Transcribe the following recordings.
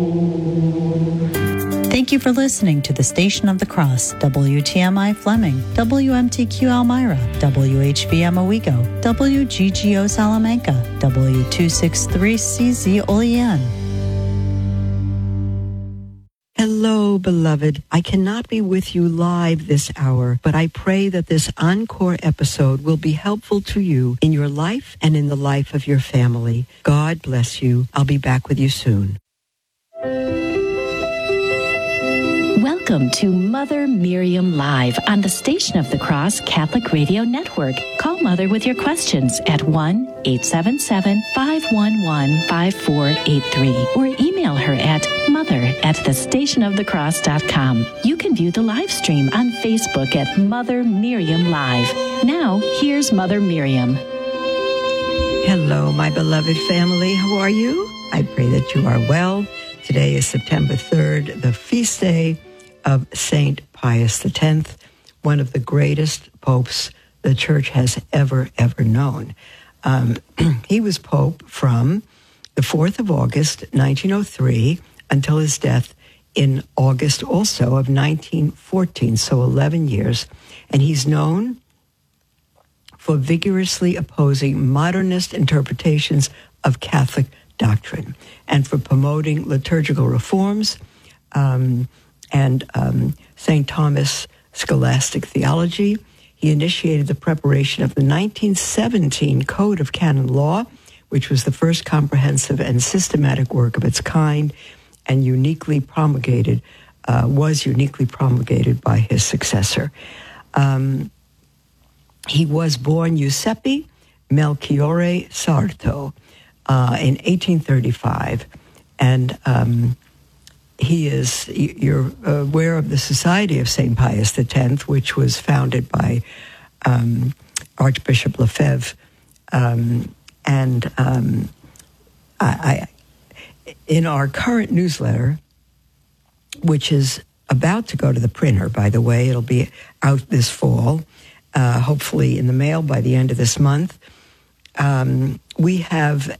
Thank you for listening to the Station of the Cross, WTMI Fleming, WMTQ Elmira, WHBM Owego, WGGO Salamanca, W263CZ Olean. Hello, beloved. I cannot be with you live this hour, but I pray that this encore episode will be helpful to you in your life and in the life of your family. God bless you. I'll be back with you soon. Welcome to Mother Miriam Live on the Station of the Cross Catholic Radio Network. Call Mother with your questions at 1-877-511-5483 or email her at mother@thestationofthecross.com. You can view the live stream on Facebook at Mother Miriam Live. Now, here's Mother Miriam. Hello, my beloved family. How are you? I pray that you are well. Today is September 3rd, the feast day of Saint Pius X, one of the greatest popes the Church has ever known. He was pope from the 4th of August, 1903, until his death in August also of 1914, so 11 years. And he's known for vigorously opposing modernist interpretations of Catholic doctrine and for promoting liturgical reforms and St. Thomas scholastic theology. He initiated the preparation of the 1917 Code of Canon Law, which was the first comprehensive and systematic work of its kind, and was uniquely promulgated by his successor. He was born Giuseppe Melchiorre Sarto in 1835, and you're aware of the Society of St. Pius X, which was founded by Archbishop Lefebvre, in our current newsletter, which is about to go to the printer, by the way, it'll be out this fall, hopefully in the mail by the end of this month, we have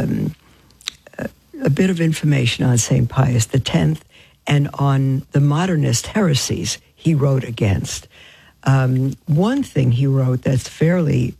a bit of information on St. Pius X and on the modernist heresies he wrote against. One thing he wrote that's fairly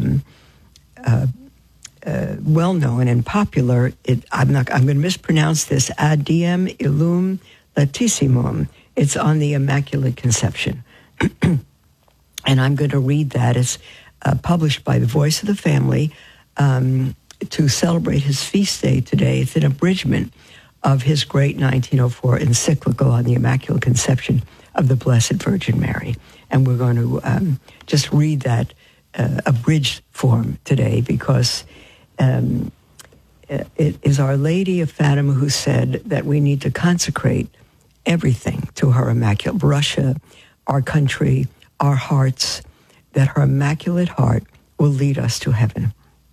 well-known and popular, I'm going to mispronounce this, Ad Diem Illum Latissimum. It's on the Immaculate Conception. And I'm going to read that. It's published by the Voice of the Family to celebrate his feast day today. It's an abridgment of his great 1904 encyclical on the Immaculate Conception of the Blessed Virgin Mary. And we're going to just read that abridged form today because it is Our Lady of Fatima who said that we need to consecrate everything to her Immaculate, Russia, our country, our hearts, that her Immaculate Heart will lead us to heaven.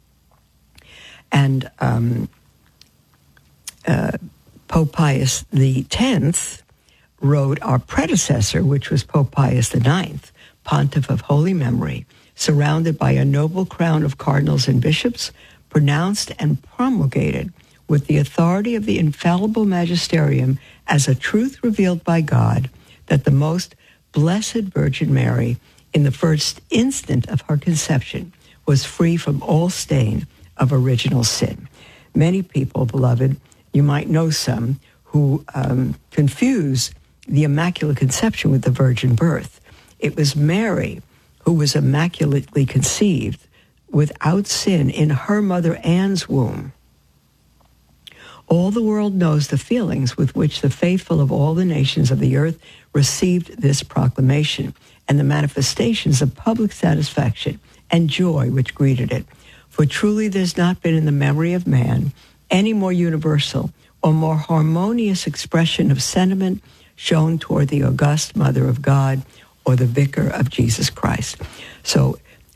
And Pope Pius X wrote our predecessor, which was Pope Pius IX, Pontiff of holy memory, surrounded by a noble crown of cardinals and bishops, pronounced and promulgated with the authority of the infallible magisterium as a truth revealed by God, that the most blessed Virgin Mary, in the first instant of her conception, was free from all stain of original sin. Many people, beloved, you might know some, who confuse the Immaculate Conception with the virgin birth. It was Mary who was immaculately conceived without sin in her mother Anne's womb. All the world knows the feelings with which the faithful of all the nations of the earth received this proclamation and the manifestations of public satisfaction and joy which greeted it. For truly there's not been in the memory of man any more universal or more harmonious expression of sentiment shown toward the august Mother of God or the Vicar of Jesus Christ. So